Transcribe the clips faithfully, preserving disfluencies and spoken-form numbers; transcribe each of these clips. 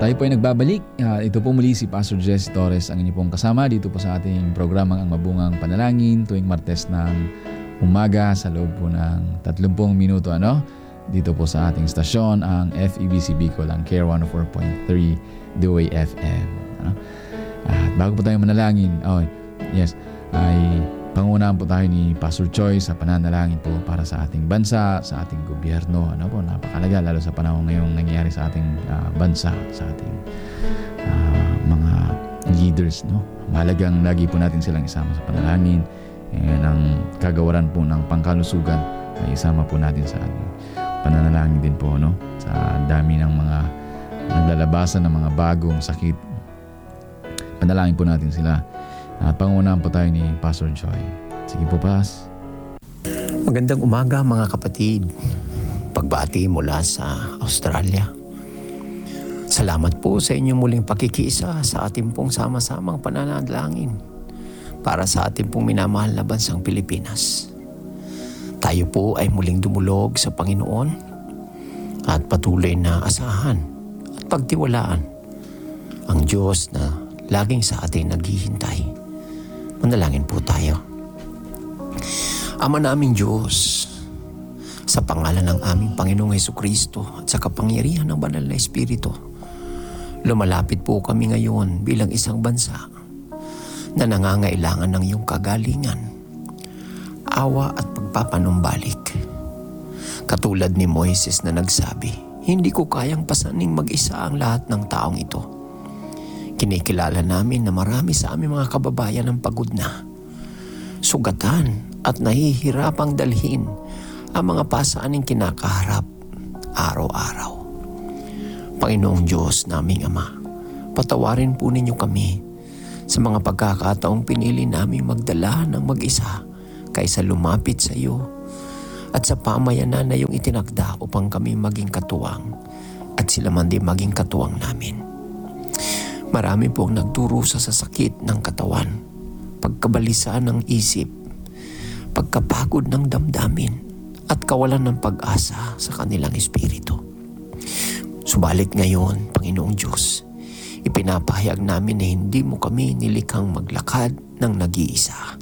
tayo po ay nagbabalik. Uh, ito po muli si Pastor Jesse Torres, ang inyo pong kasama dito po sa ating programang Ang Mabungang Panalangin tuwing Martes ng umaga sa loob po ng tatlumpung minuto. Ano? Dito po sa ating stasyon, ang F E B C Bicol, ang Care one oh four point three D O A F M. Ano? At bago po tayo manalangin, oh, yes, ay pangunahan po tayo ni Pastor Choi sa pananalangin po para sa ating bansa, sa ating gobyerno. Ano po, napakalaga lalo sa panahon ngayong nangyayari sa ating uh, bansa, sa ating uh, mga leaders. No? Mahalagang lagi po natin silang isama sa panalangin. And ang kagawaran po ng pangkalusugan ay isama po natin sa ating pananalangin din po. No? Sa dami ng mga naglalabasan ng mga bagong sakit, panalangin po natin sila. At pangunahan po tayo ni Pastor Joy. Sige po, Pas. Magandang umaga mga kapatid. Pagbati mula sa Australia. Salamat po sa inyong muling pakikiisa sa ating pong sama-samang pananalangin para sa ating pong minamahal na bansang Pilipinas. Tayo po ay muling dumulog sa Panginoon at patuloy na asahan at pagtiwalaan ang Diyos na laging sa atin naghihintay. Manalangin po tayo. Ama naming Diyos, sa pangalan ng aming Panginoong Hesukristo at sa kapangyarihan ng Banal na Espiritu, lumalapit po kami ngayon bilang isang bansa na nangangailangan ng iyong kagalingan, awa at pagpapanumbalik. Katulad ni Moises na nagsabi, hindi ko kayang pasaning mag-isa ang lahat ng taong ito. Kinikilala namin na marami sa aming mga kababayan ang pagod na, sugatan at nahihirapang dalhin ang mga pasaaning kinakaharap araw-araw. Panginoong Diyos naming Ama, patawarin po ninyo kami sa mga pagkakataong pinili naming magdala ng mag-isa kaysa lumapit sa iyo at sa pamayanan na iyong itinakda upang kami maging katuwang at sila man din maging katuwang namin. Marami pong nagdurusa sa sakit ng katawan, pagkabalisa ng isip, pagkapagod ng damdamin, at kawalan ng pag-asa sa kanilang espiritu. Subalit ngayon, Panginoong Diyos, ipinapahayag namin na hindi mo kami nilikhang maglakad ng nag-iisa.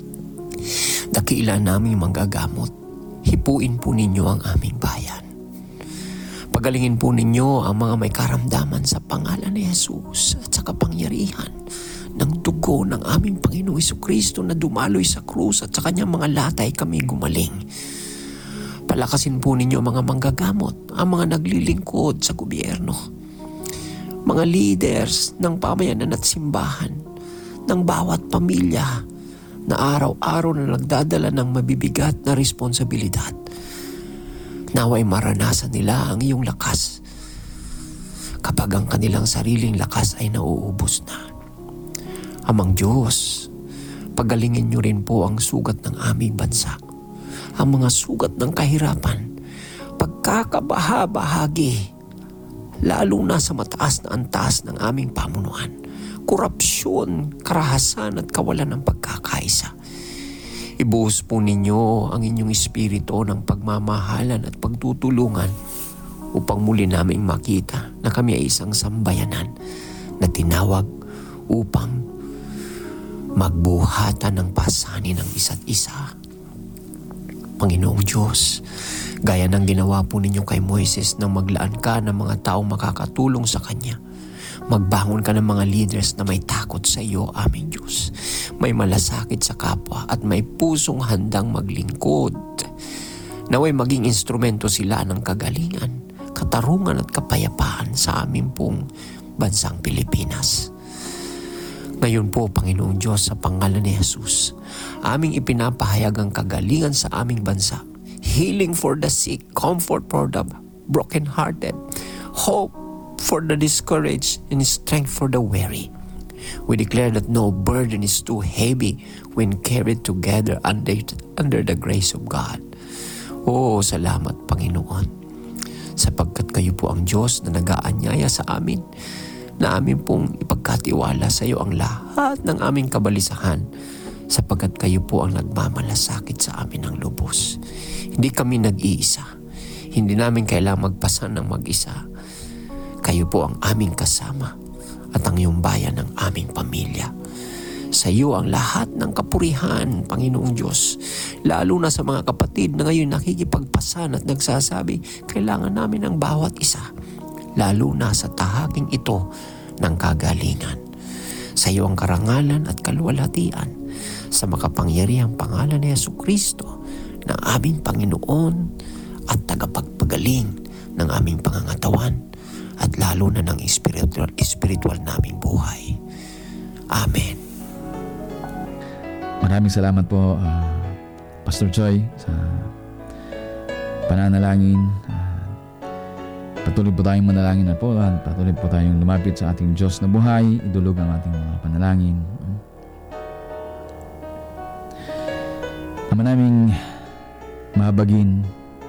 Dakila naming manggagamot, hipuin po ninyo ang aming bayan. Pagalingin po ninyo ang mga may karamdaman sa pangalan ni Jesus at sa kapangyarihan ng dugo ng aming Panginoong Hesukristo na dumaloy sa krus at sa kanyang mga latay kami gumaling. Palakasin po ninyo mga manggagamot, ang mga naglilingkod sa gobyerno, mga leaders ng pamayanan at simbahan, ng bawat pamilya na araw-araw na nagdadala ng mabibigat na responsibilidad. Naway maranasan nila ang iyong lakas kapag ang kanilang sariling lakas ay nauubos na. Amang Diyos, pagalingin niyo rin po ang sugat ng aming bansa, ang mga sugat ng kahirapan, pagkakabaha-bahagi, lalo na sa mataas na antas ng aming pamunuan, korupsyon, karahasan at kawalan ng pagkakaisa. Ibuhos po ninyo ang inyong espiritu ng pagmamahalan at pagtutulungan upang muli naming makita na kami ay isang sambayanan na tinawag upang magbuhatan ng pasanin ng isa't isa. Panginoong Diyos, gaya ng ginawa po ninyo kay Moises nang maglaan ka ng mga taong makakatulong sa kanya, magbangon ka ng mga leaders na may takot sa iyo, aming Diyos. May malasakit sa kapwa at may pusong handang maglingkod. Naway maging instrumento sila ng kagalingan, katarungan at kapayapaan sa aming pong bansang Pilipinas. Ngayon po, Panginoong Diyos, sa pangalan ni Jesus, aming ipinapahayag ang kagalingan sa aming bansa. Healing for the sick, comfort for the brokenhearted, hope for the discouraged, and strength for the weary. We declare that no burden is too heavy when carried together under, under the grace of God. Oh, salamat Panginoon, sapagkat kayo po ang Diyos na nag-aanyaya sa amin, na amin pong ipagkatiwala sa iyo ang lahat ng aming kabalisahan, sapagkat kayo po ang nagmamalasakit sa amin ng lubos. Hindi kami nag-iisa. Hindi namin kailangang magpasan ng mag-isa. Kayo po ang aming kasama at ang iyong bayan ng aming pamilya. Sa iyo ang lahat ng kapurihan, Panginoong Diyos. Lalo na sa mga kapatid na ngayon nakikipagpasan at nagsasabi, kailangan namin ng bawat isa. Lalo na sa tahaging ito ng kagalingan. Sa iyo ang karangalan at kaluwalhatian sa makapangyarihang pangalan ni Jesucristo na aming Panginoon at tagapagpagaling ng aming pangangatawan at lalo na ng spiritual, spiritual naming buhay. Amen. Maraming salamat po, uh, Pastor Choi, sa pananalangin. Uh, patuloy po tayong manalangin na po at patuloy po tayong lumapit sa ating Diyos na buhay. Idulog ang ating mga panalangin. Ama naming mahabagin,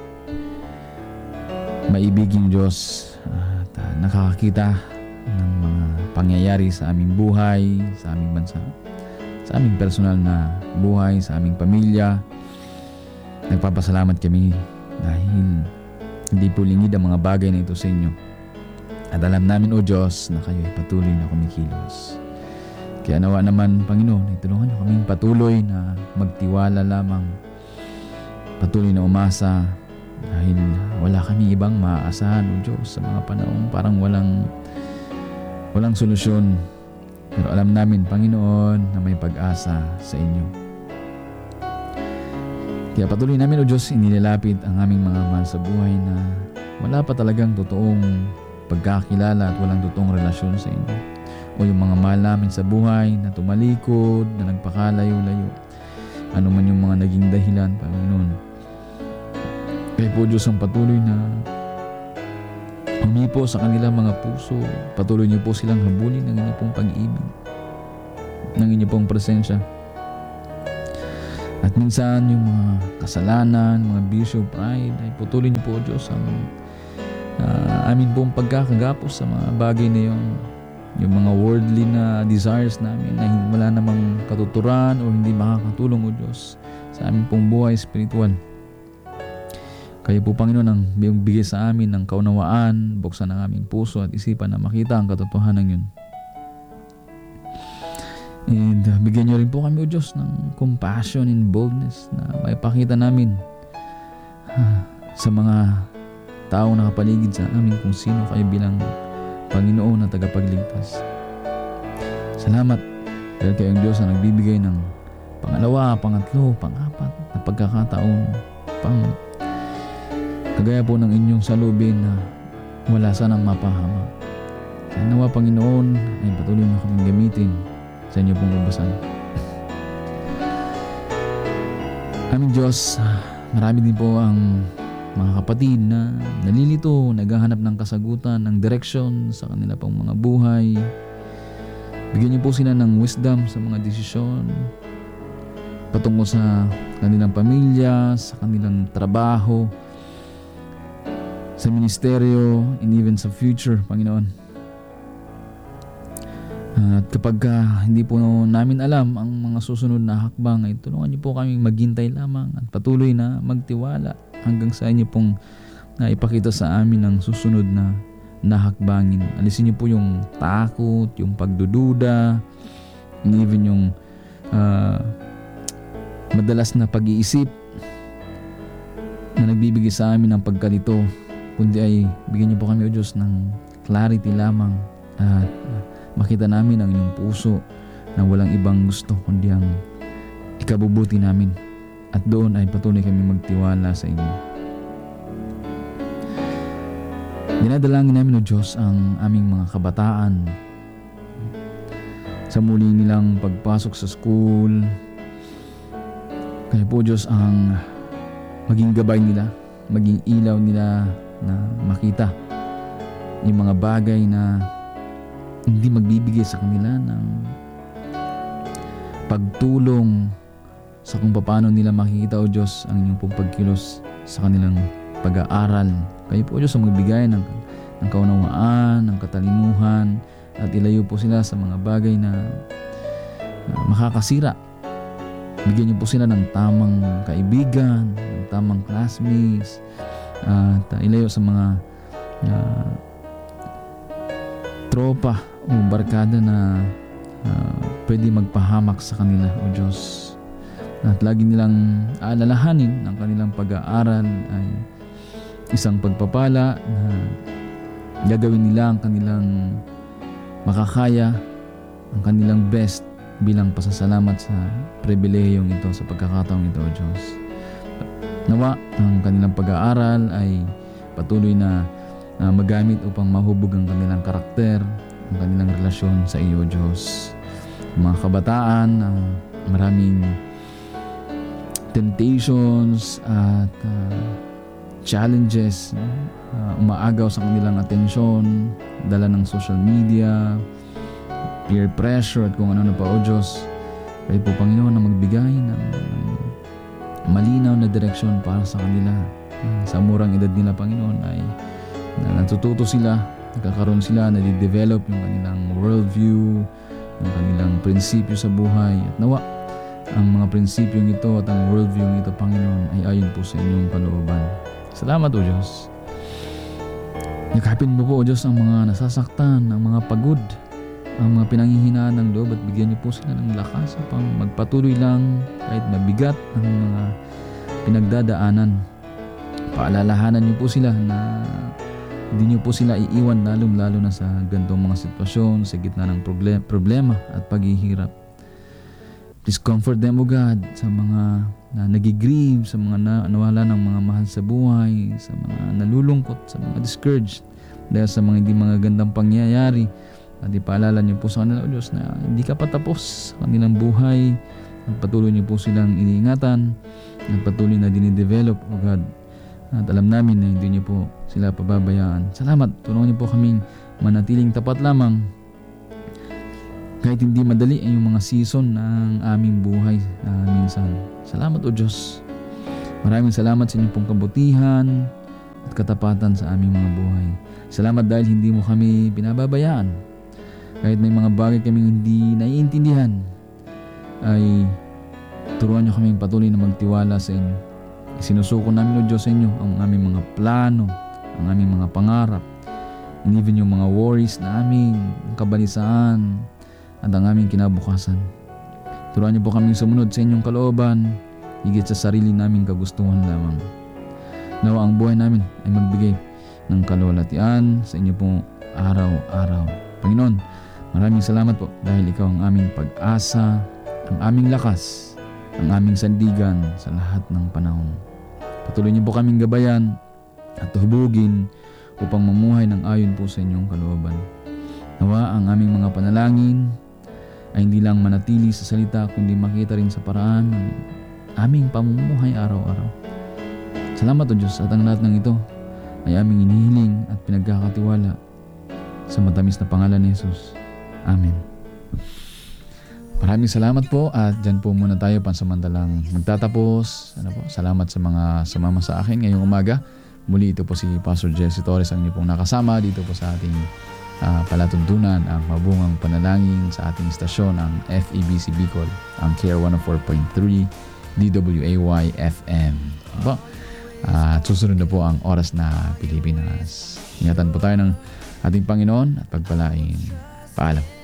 maibiging Diyos, at uh, nakakakita ng mga pangyayari sa aming buhay, sa aming bansa, sa aming personal na buhay, sa aming pamilya. Nagpapasalamat kami dahil hindi po lingid ang mga bagay na ito sa inyo. At alam namin, O Diyos, na kayo ay patuloy na kumikilos. Kaya nawa naman, Panginoon, itulungan niyo kaming patuloy na magtiwala lamang, patuloy na umasa, dahil wala kami ibang maaasahan, O Diyos, sa mga panahon parang walang walang solusyon. Pero alam namin, Panginoon, na may pag-asa sa inyo. Kaya patuloy namin, O Diyos, inilalapit ang aming mga mahal sa buhay na wala pa talagang totoong pagkakilala at walang totoong relasyon sa inyo. O yung mga mahal namin sa buhay na tumalikod, na nagpakalayo-layo. Ano man yung mga naging dahilan, Panginoon. Kaya po, Diyos, ang patuloy na humipo sa kanilang mga puso. Patuloy niyo po silang habulin ng inyong pong pag-ibig, ng inyong pong presensya. At minsan yung mga kasalanan, mga bisyo, pride, ay patuloy niyo po, Diyos, ang uh, amin pong pagkakagapos sa mga bagay na yung, yung mga worldly na desires namin na wala namang katuturan o hindi makakatulong, O Diyos, sa amin pong buhay spiritual. Kayo po, Panginoon, ang bigay sa amin ng kaunawaan, buksan ang aming puso at isipan na makita ang katotohanan yun. And uh, bigyan niyo rin po kami, O Diyos, ng compassion and boldness na maipakita namin uh, sa mga taong nakapaligid sa amin kung sino kayo bilang Panginoon na tagapagligtas. Salamat dahil kayo ang Diyos na nagbibigay ng pangalawa, pangatlo, pangapat na pagkakataon pang kagaya po ng inyong salubin na wala sanang mapahamak. Kaya nawa, Panginoon, ay patuloy na kaming gamitin sa inyo pong lubasan. Aming Diyos, marami din po ang mga kapatid na nalilito, naghahanap ng kasagutan, ng direksyon sa kanila pong mga buhay. Bigyan niyo po sila ng wisdom sa mga desisyon patungkol sa kanilang pamilya, sa kanilang trabaho, sa ministeryo, and even sa future, Panginoon. At kapag uh, hindi po namin alam ang mga susunod na hakbang, ay tulungan niyo po kaming maghintay lamang at patuloy na magtiwala hanggang sa inyo pong na ipakita sa amin ang susunod na nahakbangin. Alisin niyo po yung takot, yung pagdududa, and even yung uh, madalas na pag-iisip na nagbibigay sa amin ng pagkalito. Kundi ay bigyan niyo po kami, O Diyos, ng clarity lamang at makita namin ang inyong puso na walang ibang gusto kundi ang ikabubuti namin, at doon ay patuloy kami magtiwala sa inyo. Dinadalangin namin, O Diyos, ang aming mga kabataan sa muli nilang pagpasok sa school. Kaya po, Diyos, ang maging gabay nila, maging ilaw nila na makita yung mga bagay na hindi magbibigay sa kanila ng pagtulong sa kung paano nila makikita, O Diyos, ang inyong pong pagkilos sa kanilang pag-aaral. Kayo po, O Diyos, ang magbigay ng, ng kaunawaan, ng katalinuhan, at ilayo po sila sa mga bagay na uh, makakasira. Bigyan niyo po sila ng tamang kaibigan, ng tamang classmates, at uh, ilayo sa mga uh, tropa o barkada na uh, pwede magpahamak sa kanila, O Diyos. At lagi nilang aalalahanin ang kanilang pag-aaral ay isang pagpapala na gagawin nila ang kanilang makakaya, ang kanilang best bilang pasasalamat sa pribilehiyong ito, sa pagkakataong ito, O Diyos. Nawa ang kanilang pag-aaral ay patuloy na uh, magamit upang mahubog ang kanilang karakter, ang kanilang relasyon sa iyo, O Diyos. Mga kabataan, uh, maraming temptations at uh, challenges, no? uh, umaagaw sa kanilang atensyon, dala ng social media, peer pressure at kung ano-ano pa, O Diyos. Kayo po, Panginoon, na magbigay ng, ng malinaw na direksyon para sa kanila. Uh, sa murang edad nila, Panginoon, ay na natututo sila, nagkakaroon sila, nadidevelop yung kanilang worldview, yung kanilang prinsipyo sa buhay. At nawa, ang mga prinsipyong ito at ang worldview ito, Panginoon, ay ayon po sa inyong kalooban. Salamat, O Diyos. Yakapin mo po, O Diyos, ang mga nasasaktan, ang mga pagod, ang mga pinanghihinaan ng loob, at bigyan niyo po sila ng lakas upang magpatuloy lang kahit mabigat ang mga pinagdadaanan. Paalalahanan niyo po sila na hindi niyo po sila iiwan, lalong-lalo na sa ganitong mga sitwasyon, sa gitna ng problema at paghihirap. Please comfort them, O God, sa mga na nagigrieve, sa mga na, nawala ng mga mahal sa buhay, sa mga nalulungkot, sa mga discouraged dahil sa mga hindi mga gandang pangyayari. At ipaalala niyo po sa kanila, O Diyos, na hindi ka patapos sa kanilang buhay. At patuloy niyo po silang iniingatan at patuloy na dinidevelop, O God. At alam namin na hindi niyo po sila pababayaan. Salamat. Tulungan niyo po kaming manatiling tapat lamang kahit hindi madali ay yung mga season ng aming buhay uh, minsan. Salamat, O Diyos. Maraming salamat sa inyong pong kabutihan at katapatan sa aming mga buhay. Salamat dahil hindi mo kami pinababayaan. Kahit may mga bagay kaming hindi naiintindihan, ay turuan niyo kaming patuloy na magtiwala sa inyo. Sinusuko namin, O Diyos, sa inyo ang aming mga plano, ang aming mga pangarap, and even yung mga worries na aming kabalisaan, at ang aming kinabukasan. Turuan niyo po kaming sumunod sa inyong kalooban, higit sa sarili naming kagustuhan lamang. Nawa ang buhay namin ay magbigay ng kalwalatian sa inyo pong araw-araw. Panginoon, maraming salamat po dahil ikaw ang aming pag-asa, ang aming lakas, ang aming sandigan sa lahat ng panahon. Patuloy niyo po kaming gabayan at hubugin upang mamuhay ng ayon po sa inyong kalooban. Nawa ang aming mga panalangin ay hindi lang manatili sa salita kundi makita rin sa paraan ng aming pamumuhay araw-araw. Salamat, O Diyos, at ang lahat ng ito ay aming inihiling at pinagkakatiwala sa matamis na pangalan ni Jesus. Amen. Maraming salamat po at dyan po muna tayo pansamantalang magtatapos. Ano po? Salamat sa mga sumama sa akin ngayong umaga. Muli ito po si Pastor Jesse Torres ang inyo pong nakasama dito po sa ating Uh, palatuntunan, ang mabungang panalangin sa ating istasyon, ang F E B C Bicol, ang Care one oh four point three D W A Y F M. At uh, susunod na po ang oras na Pilipinas. Ingatan po tayo ng ating Panginoon at pagpalain. Paalam.